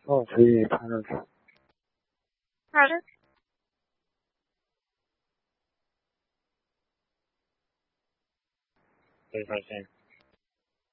哦，可以看上去。 好的。 可以发现。